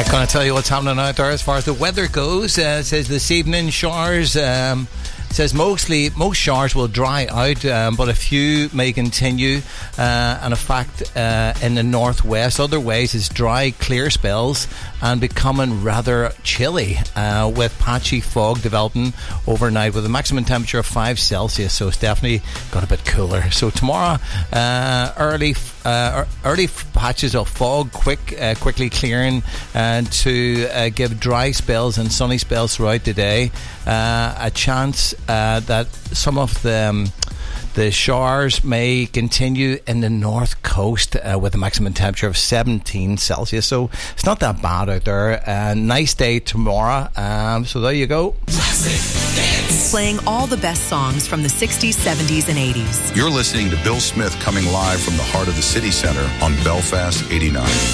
Going to tell you what's happening out there as far as the weather goes. It says this evening showers. Says most showers will dry out, but a few may continue. And in fact, in the northwest, otherwise it's dry, clear spells and becoming rather chilly, with patchy fog developing overnight with a maximum temperature of 5 Celsius. So it's definitely got a bit cooler. So tomorrow, early patches of fog quickly clearing and to give dry spells and sunny spells throughout the day. A chance that some of the showers may continue in the north coast with a maximum temperature of 17 Celsius. So it's not that bad out there. Nice day tomorrow. So there you go. Playing all the best songs from the 60s, 70s, and 80s. You're listening to Bill Smith coming live from the heart of the city centre on Belfast 89.